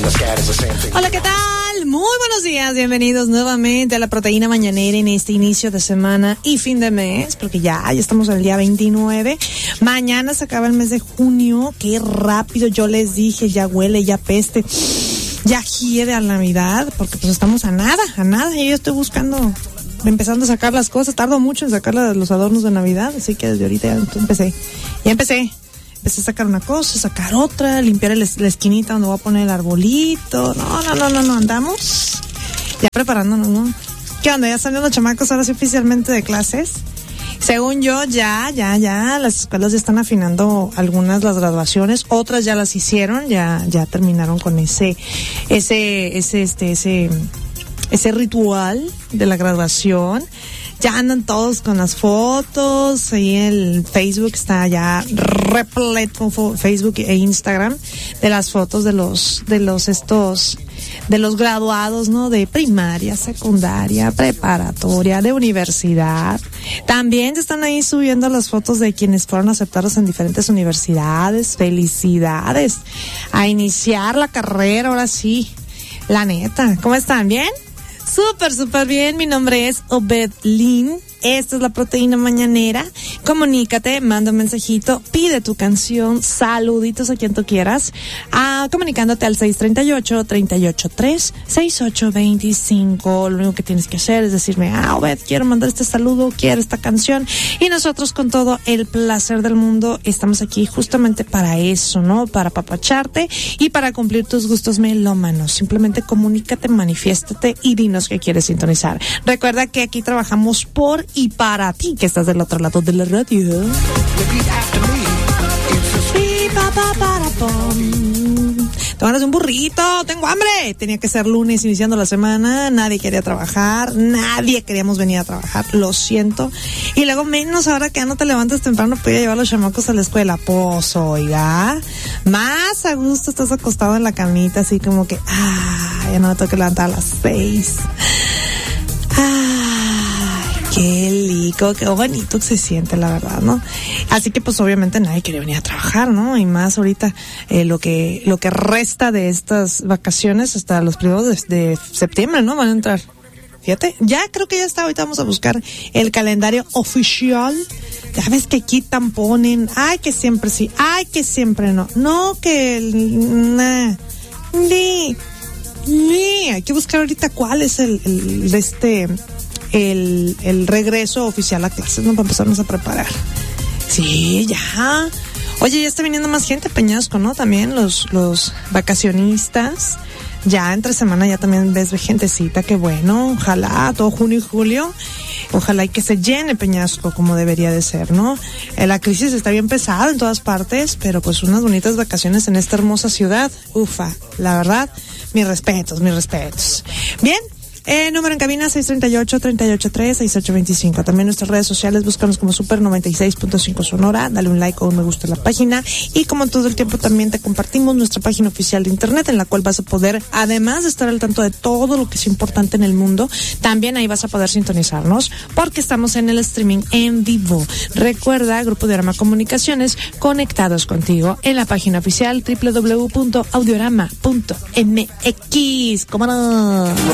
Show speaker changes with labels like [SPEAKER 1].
[SPEAKER 1] Hola, ¿qué tal? Muy buenos días, bienvenidos nuevamente a la Proteína Mañanera en este inicio de semana y fin de mes, porque ya estamos en el día 29. Mañana se acaba el mes de junio, qué rápido, yo les dije, ya huele, ya peste, ya hiede a la Navidad, porque pues estamos a nada, y yo estoy empezando a sacar las cosas, tardo mucho en sacar los adornos de Navidad, así que desde ahorita ya empecé a sacar una cosa, sacar otra, limpiar la esquinita donde voy a poner el arbolito. No, andamos ya preparándonos, ¿no? ¿Qué onda? Ya salen los chamacos ahora sí oficialmente de clases. Según yo, ya, las escuelas ya están afinando algunas las graduaciones, otras ya las hicieron, ya terminaron con ese ritual de la graduación. Ya andan todos con las fotos, ahí el Facebook está ya repleto, Facebook e Instagram, de las fotos de los graduados, ¿no? De primaria, secundaria, preparatoria, de universidad. También están ahí subiendo las fotos de quienes fueron aceptados en diferentes universidades. Felicidades a iniciar la carrera, ahora sí. La neta, ¿cómo están? ¿Bien? Súper bien, mi nombre es Obed Lin. Esta es la Proteína Mañanera. Comunícate, manda un mensajito, pide tu canción, saluditos a quien tú quieras, comunicándote al 638-383-6825. Lo único que tienes que hacer es decirme, Obed, quiero mandar este saludo, quiero esta canción, y nosotros con todo el placer del mundo estamos aquí justamente para eso, ¿no? Para apapacharte y para cumplir tus gustos melómanos. Simplemente comunícate, manifiéstate y dinos qué quieres sintonizar. Recuerda que aquí trabajamos por y para ti, que estás del otro lado de la radio. Tomarnos un burrito, tengo hambre. Tenía que ser lunes iniciando la semana, nadie quería trabajar, nadie queríamos venir a trabajar, lo siento. Y luego menos ahora que ya no te levantas temprano para ir a llevar a los chamacos a la escuela. Pues oiga, más a gusto estás acostado en la camita, así como que, ya no me tengo que levantar a las 6. Qué lindo, qué bonito se siente, la verdad, ¿no? Así que pues obviamente nadie quiere venir a trabajar, ¿no? Y más ahorita lo que resta de estas vacaciones hasta los primeros de septiembre, ¿no? Van a entrar. Fíjate, ya creo que ya está, ahorita vamos a buscar el calendario oficial. Ya ves que quitan, ponen, que siempre sí, que siempre no. No, que hay que buscar ahorita cuál es el regreso oficial a clases, ¿no? Para empezarnos a preparar. Sí, ya. Oye, ya está viniendo más gente, Peñasco, ¿no? También los vacacionistas. Ya entre semana ya también ves gentecita, qué bueno. Ojalá todo junio y julio, ojalá y que se llene Peñasco como debería de ser, ¿no? La crisis está bien pesada en todas partes, pero pues unas bonitas vacaciones en esta hermosa ciudad. Ufa, la verdad, mis respetos. Bien. Número en cabina 638-383-6825. También nuestras redes sociales, búscanos como Super 96.5 Sonora, dale un like o un me gusta a la página, y como todo el tiempo también te compartimos nuestra página oficial de internet, en la cual vas a poder, además de estar al tanto de todo lo que es importante en el mundo, también ahí vas a poder sintonizarnos, porque estamos en el streaming en vivo. Recuerda, Grupo Audiorama Comunicaciones, conectados contigo en la página oficial www.audiorama.mx. ¿Cómo no?